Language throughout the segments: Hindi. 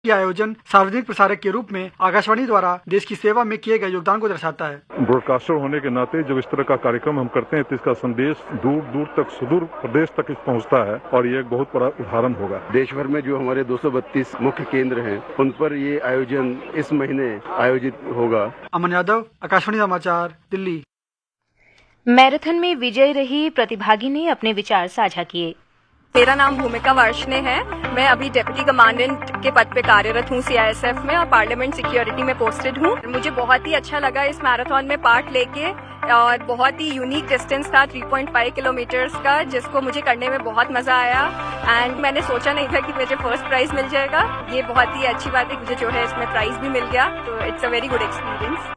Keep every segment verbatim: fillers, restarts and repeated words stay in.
यह आयोजन सार्वजनिक प्रसारक के रूप में आकाशवाणी द्वारा देश की सेवा में किए गए योगदान को दर्शाता है। ब्रॉडकास्टर होने के नाते जब इस तरह का कार्यक्रम हम करते हैं तो इसका संदेश दूर दूर तक, सुदूर प्रदेश तक पहुंचता है और ये एक बहुत बड़ा उदाहरण होगा। देश भर में जो हमारे दो सौ बत्तीस मुख्य केंद्र हैं, उन पर ये आयोजन इस महीने आयोजित होगा। अमन यादव, आकाशवाणी समाचार, दिल्ली। मैराथन में विजयी रही प्रतिभागी ने अपने विचार साझा किए। मेरा नाम भूमिका वार्ष्णे है। मैं अभी डिप्टी कमांडेंट के पद पे कार्यरत हूँ सीआईएसएफ में और पार्लियामेंट सिक्योरिटी में पोस्टेड हूँ। मुझे बहुत ही अच्छा लगा इस मैराथन में पार्ट लेके और बहुत ही यूनिक डिस्टेंस था तीन पॉइंट पाँच किलोमीटर्स का, जिसको मुझे करने में बहुत मजा आया एंड मैंने सोचा नहीं था कि मुझे फर्स्ट प्राइज मिल जाएगा। ये बहुत ही अच्छी बात है, मुझे जो है इसमें प्राइज भी मिल गया, तो it's a very good experience.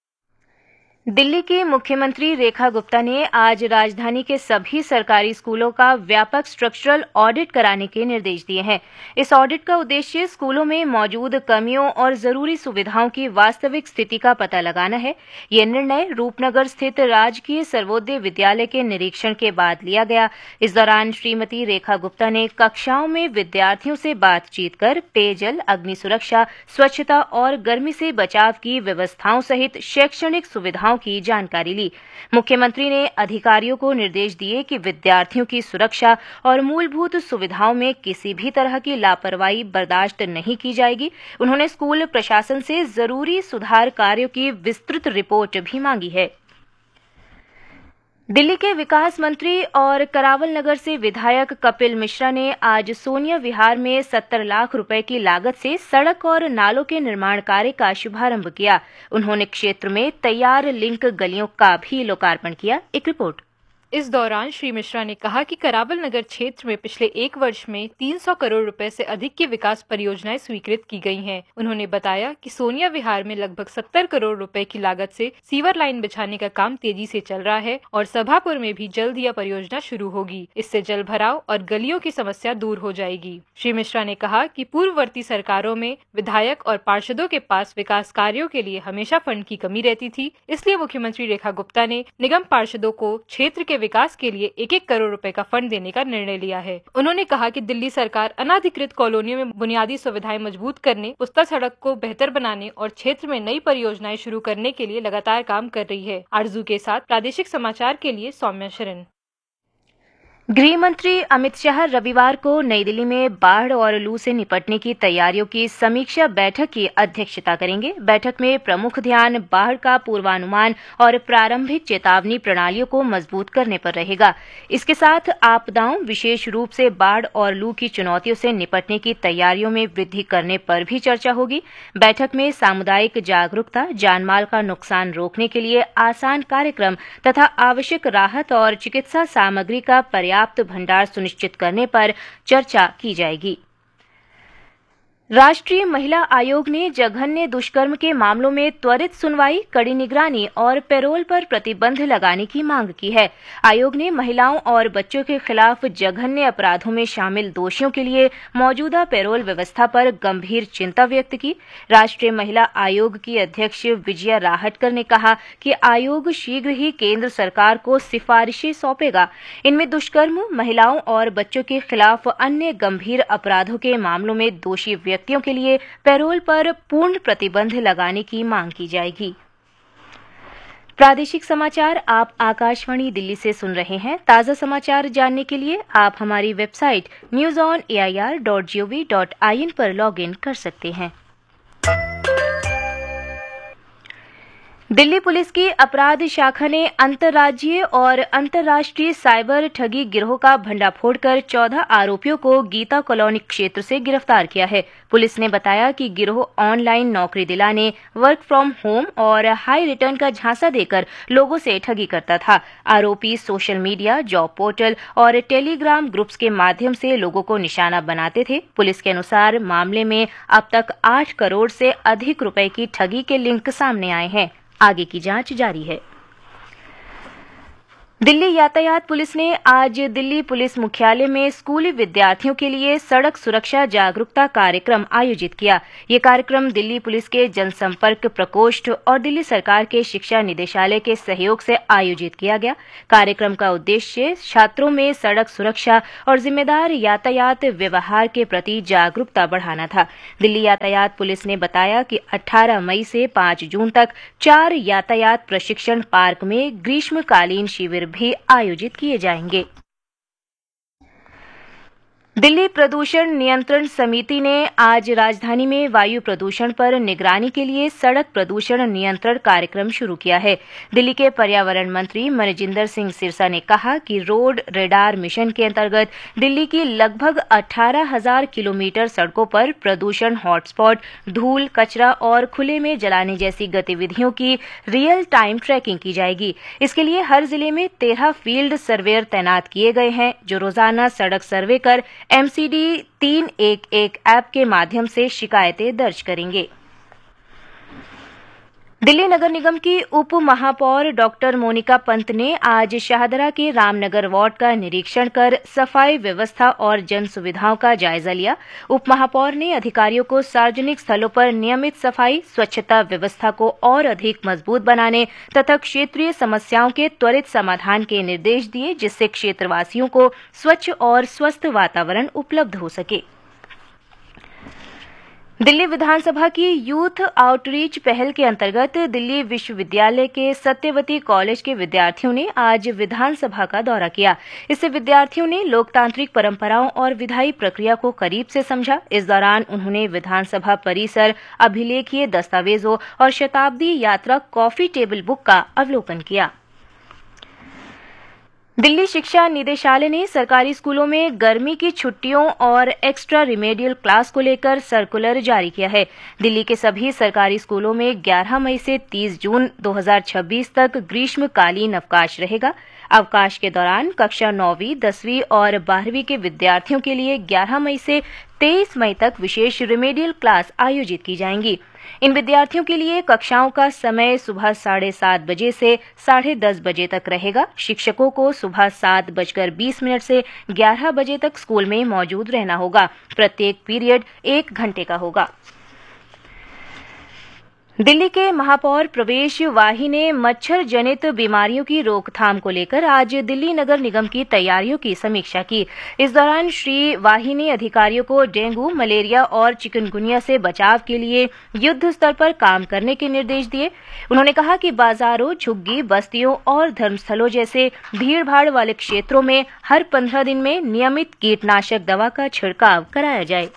Delhi की मुख्यमंत्री रेखा गुप्ता ने आज राजधानी के सभी सरकारी स्कूलों का व्यापक स्ट्रक्चरल ऑडिट कराने के निर्देश दिए हैं। इस ऑडिट का उद्देश्य स्कूलों में मौजूद कमियों और जरूरी सुविधाओं की वास्तविक स्थिति का पता लगाना है। यह निर्णय रूपनगर स्थित राजकीय सर्वोदय विद्यालय के निरीक्षण के बाद लिया गया। इस दौरान श्रीमती रेखा गुप्ता ने कक्षाओं में विद्यार्थियों से बातचीत कर पेयजल, अग्नि सुरक्षा, स्वच्छता और गर्मी से बचाव की व्यवस्थाओं सहित शैक्षणिक सुविधाओं की जानकारी ली। मुख्यमंत्री ने अधिकारियों को निर्देश दिए कि विद्यार्थियों की सुरक्षा और मूलभूत सुविधाओं में किसी भी तरह की लापरवाही बर्दाश्त नहीं की जाएगी। उन्होंने स्कूल प्रशासन से जरूरी सुधार कार्यों की विस्तृत रिपोर्ट भी मांगी है। दिल्ली के विकास मंत्री और करावल नगर से विधायक कपिल मिश्रा ने आज सोनिया विहार में सत्तर लाख रुपए की लागत से सड़क और नालों के निर्माण कार्य का शुभारंभ किया। उन्होंने क्षेत्र में तैयार लिंक गलियों का भी लोकार्पण किया। एक रिपोर्ट। इस दौरान श्री मिश्रा ने कहा कि करावल नगर क्षेत्र में पिछले एक वर्ष में तीन सौ करोड़ रुपए से अधिक की विकास परियोजनाएं स्वीकृत की गई हैं। उन्होंने बताया कि सोनिया विहार में लगभग सत्तर करोड़ रुपए की लागत से सीवर लाइन बिछाने का काम तेजी से चल रहा है और सभापुर में भी जल्द यह परियोजना शुरू होगी। इससे जल भराव और गलियों की समस्या दूर हो जाएगी। श्री मिश्रा ने कहा कि पूर्ववर्ती सरकारों में विधायक और पार्षदों के पास विकास कार्यों के लिए हमेशा फंड की कमी रहती थी, इसलिए मुख्यमंत्री रेखा गुप्ता ने निगम पार्षदों को क्षेत्र के विकास के लिए एक एक करोड़ रुपए का फंड देने का निर्णय लिया है। उन्होंने कहा कि दिल्ली सरकार अनाधिकृत कॉलोनियों में बुनियादी सुविधाएं मजबूत करने, उस्ता सड़क को बेहतर बनाने और क्षेत्र में नई परियोजनाएं शुरू करने के लिए लगातार काम कर रही है। आरजू के साथ प्रादेशिक समाचार के लिए सौम्या शरण। गृह मंत्री अमित शाह रविवार को नई दिल्ली में बाढ़ और लू से निपटने की तैयारियों की समीक्षा बैठक की अध्यक्षता करेंगे। बैठक में प्रमुख ध्यान बाढ़ का पूर्वानुमान और प्रारंभिक चेतावनी प्रणालियों को मजबूत करने पर रहेगा। इसके साथ आपदाओं, विशेष रूप से बाढ़ और लू की चुनौतियों से निपटने की तैयारियों में वृद्धि करने पर भी चर्चा होगी। बैठक में सामुदायिक जागरूकता, जानमाल का नुकसान रोकने के लिए आसान कार्यक्रम तथा आवश्यक राहत और चिकित्सा सामग्री का पर्याप्त पर्याप्त भंडार सुनिश्चित करने पर चर्चा की जाएगी। राष्ट्रीय महिला आयोग ने जघन्य दुष्कर्म के मामलों में त्वरित सुनवाई, कड़ी निगरानी और पैरोल पर प्रतिबंध लगाने की मांग की है। आयोग ने महिलाओं और बच्चों के खिलाफ जघन्य अपराधों में शामिल दोषियों के लिए मौजूदा पैरोल व्यवस्था पर गंभीर चिंता व्यक्त की। राष्ट्रीय महिला आयोग की अध्यक्ष विजया राहटकर ने कहा कि आयोग शीघ्र ही केंद्र सरकार को सिफारिशें सौंपेगा। इनमें दुष्कर्म, महिलाओं और बच्चों के खिलाफ अन्य गंभीर अपराधों के मामलों में दोषी व्यक्तियों के लिए पैरोल पर पूर्ण प्रतिबंध लगाने की मांग की जाएगी। प्रादेशिक समाचार आप आकाशवाणी दिल्ली से सुन रहे हैं। ताजा समाचार जानने के लिए आप हमारी website news on A I R dot G O V dot I N पर लॉग इन कर सकते हैं। दिल्ली पुलिस की अपराध शाखा ने अंतर्राज्यीय और अंतर्राष्ट्रीय साइबर ठगी गिरोह का भंडाफोड़ कर चौदह आरोपियों को गीता कॉलोनी क्षेत्र से गिरफ्तार किया है। पुलिस ने बताया कि गिरोह ऑनलाइन नौकरी दिलाने, वर्क फ्रॉम होम और हाई रिटर्न का झांसा देकर लोगों से ठगी करता था। आरोपी सोशल मीडिया, जॉब पोर्टल और टेलीग्राम ग्रुप्स के माध्यम से लोगों को निशाना बनाते थे। पुलिस के अनुसार मामले में अब तक आठ करोड़ से अधिक रुपए की ठगी के लिंक सामने आए हैं। आगे की जांच जारी है। दिल्ली यातायात पुलिस ने आज दिल्ली पुलिस मुख्यालय में स्कूली विद्यार्थियों के लिए सड़क सुरक्षा जागरूकता कार्यक्रम आयोजित किया। ये कार्यक्रम दिल्ली पुलिस के जनसंपर्क प्रकोष्ठ और दिल्ली सरकार के शिक्षा निदेशालय के सहयोग से आयोजित किया गया। कार्यक्रम का उद्देश्य छात्रों में सड़क सुरक्षा और जिम्मेदार यातायात व्यवहार के प्रति जागरूकता बढ़ाना था। दिल्ली यातायात पुलिस ने बताया कि अठारह मई से पांच जून तक चार यातायात प्रशिक्षण पार्क में ग्रीष्मकालीन शिविर भी आयोजित किए जाएंगे। दिल्ली प्रदूषण नियंत्रण समिति ने आज राजधानी में वायु प्रदूषण पर निगरानी के लिए सड़क प्रदूषण नियंत्रण कार्यक्रम शुरू किया है। दिल्ली के पर्यावरण मंत्री मनजिंदर सिंह सिरसा ने कहा कि रोड रेडार मिशन के अंतर्गत दिल्ली की लगभग अठारह हजार किलोमीटर सड़कों पर प्रदूषण हॉटस्पॉट, धूल, कचरा और खुले में जलाने जैसी गतिविधियों की रियल टाइम ट्रैकिंग की जाएगी। इसके लिए हर जिले में तेरह फील्ड सर्वेयर तैनात किए गए हैं, जो रोजाना सड़क सर्वे कर एमसीडी तीन एक एक ऐप के माध्यम से शिकायतें दर्ज करेंगे। दिल्ली नगर निगम की उप महापौर डॉक्टर मोनिका पंत ने आज शाहदरा के रामनगर वार्ड का निरीक्षण कर सफाई व्यवस्था और जन सुविधाओं का जायजा लिया। उप महापौर ने अधिकारियों को सार्वजनिक स्थलों पर नियमित सफाई, स्वच्छता व्यवस्था को और अधिक मजबूत बनाने तथा क्षेत्रीय समस्याओं के त्वरित समाधान के निर्देश दिए, जिससे क्षेत्रवासियों को स्वच्छ और स्वस्थ वातावरण उपलब्ध हो सके। दिल्ली विधानसभा की यूथ आउटरीच पहल के अंतर्गत दिल्ली विश्वविद्यालय के सत्यवती कॉलेज के विद्यार्थियों ने आज विधानसभा का दौरा किया। इससे विद्यार्थियों ने लोकतांत्रिक परंपराओं और विधायी प्रक्रिया को करीब से समझा। इस दौरान उन्होंने विधानसभा परिसर, अभिलेखीय दस्तावेजों और शताब्दी यात्रा कॉफी टेबल बुक का अवलोकन किया। दिल्ली शिक्षा निदेशालय ने सरकारी स्कूलों में गर्मी की छुट्टियों और एक्स्ट्रा रिमेडियल क्लास को लेकर सर्कुलर जारी किया है। दिल्ली के सभी सरकारी स्कूलों में ग्यारह मई से तीस जून दो हज़ार छब्बीस तक ग्रीष्मकालीन अवकाश रहेगा। अवकाश के दौरान कक्षा नौवीं, दसवीं और बारहवीं के विद्यार्थियों के लिए ग्यारह मई से तेईस मई तक विशेष रिमेडियल क्लास आयोजित की जाएंगी। इन विद्यार्थियों के लिए कक्षाओं का समय सुबह साढ़े सात बजे से साढ़े दस बजे तक रहेगा। शिक्षकों को सुबह सात बजकर बीस मिनट से ग्यारह बजे तक स्कूल में मौजूद रहना होगा। प्रत्येक पीरियड एक घंटे का होगा। दिल्ली के महापौर प्रवेश वाही ने मच्छर जनित बीमारियों की रोकथाम को लेकर आज दिल्ली नगर निगम की तैयारियों की समीक्षा की। इस दौरान श्री वाही ने अधिकारियों को डेंगू, मलेरिया और चिकनगुनिया से बचाव के लिए युद्ध स्तर पर काम करने के निर्देश दिए। उन्होंने कहा कि बाजारों, झुग्गी बस्तियों और धर्मस्थलों जैसे भीड़भाड़ वाले क्षेत्रों में हर पंद्रह दिन में नियमित कीटनाशक दवा का छिड़काव कराया जाए।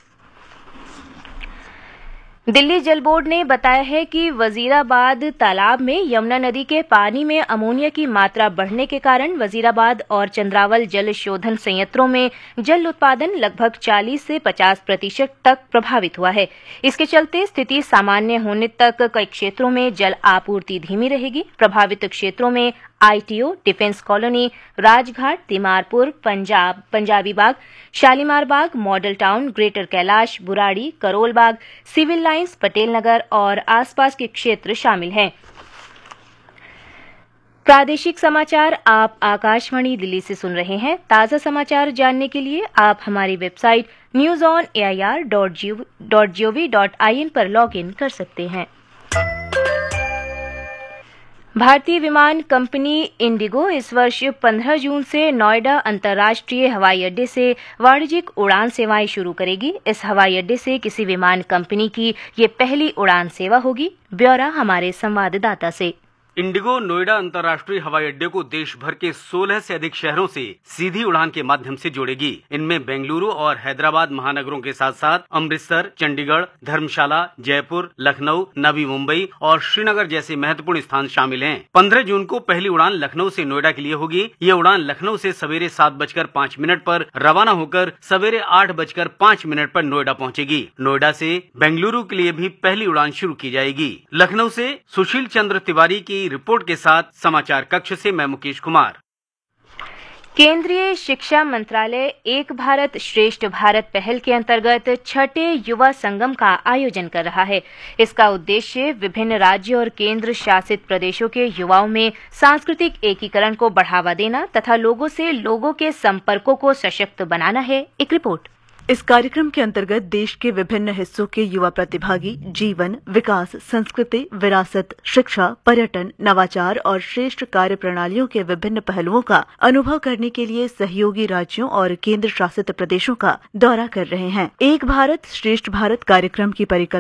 दिल्ली जल बोर्ड ने बताया है कि वजीराबाद तालाब में यमुना नदी के पानी में अमोनिया की मात्रा बढ़ने के कारण वजीराबाद और चंद्रावल जल शोधन संयंत्रों में जल उत्पादन लगभग चालीस से पचास प्रतिशत तक प्रभावित हुआ है। इसके चलते स्थिति सामान्य होने तक कई क्षेत्रों में जल आपूर्ति धीमी रहेगी। प्रभावित क्षेत्रों में ITO, defence colony, Rajghat, Timarpur, Punjab, Punjabi बाग, शालीमार बाग, model town, greater Kailash, Burari, Karol Bagh, civil lines, Patel Nagar और आसपास के क्षेत्र शामिल हैं। प्रादेशिक समाचार आप आकाशवाणी दिल्ली से सुन रहे हैं। ताजा समाचार जानने के लिए आप हमारी website news on A I R dot G O V dot I N पर लॉग इन कर सकते हैं। भारतीय विमान कंपनी इंडिगो इस वर्ष पंद्रह जून से नोएडा अंतर्राष्ट्रीय हवाई अड्डे से वाणिज्यिक उड़ान सेवाएं शुरू करेगी। इस हवाई अड्डे से किसी विमान कंपनी की ये पहली उड़ान सेवा होगी। ब्यौरा हमारे संवाददाता से। इंडिगो नोएडा अंतर्राष्ट्रीय हवाई अड्डे को देश भर के सोलह से अधिक शहरों से सीधी उड़ान के माध्यम से जोड़ेगी। इनमें बेंगलुरु और हैदराबाद महानगरों के साथ साथ अमृतसर, चंडीगढ़, धर्मशाला, जयपुर, लखनऊ, नवी मुंबई और श्रीनगर जैसे महत्वपूर्ण स्थान शामिल हैं। पंद्रह जून को पहली उड़ान लखनऊ से नोएडा के लिए होगी। ये उड़ान लखनऊ से सवेरे सात बजकर पाँच मिनट पर रवाना होकर सवेरे आठ बजकर पाँच मिनट पर नोएडा पहुंचेगी। नोएडा से बेंगलुरु के लिए भी पहली उड़ान शुरू की जाएगी। लखनऊ से सुशील चंद्र तिवारी की रिपोर्ट के साथ समाचार कक्ष से मैं मुकेश कुमार। केंद्रीय शिक्षा मंत्रालय एक भारत श्रेष्ठ भारत पहल के अंतर्गत छठे युवा संगम का आयोजन कर रहा है। इसका उद्देश्य विभिन्न राज्यों और केंद्र शासित प्रदेशों के युवाओं में सांस्कृतिक एकीकरण को बढ़ावा देना तथा लोगों से लोगों के संपर्कों को सशक्त बनाना है। एक रिपोर्ट। इस कार्यक्रम के अंतर्गत देश के विभिन्न हिस्सों के युवा प्रतिभागी जीवन, विकास, संस्कृति, विरासत, शिक्षा, पर्यटन, नवाचार और श्रेष्ठ कार्य प्रणालियों के विभिन्न पहलुओं का अनुभव करने के लिए सहयोगी राज्यों और केंद्र शासित प्रदेशों का दौरा कर रहे हैं। एक भारत श्रेष्ठ भारत कार्यक्रम की परिकल्पना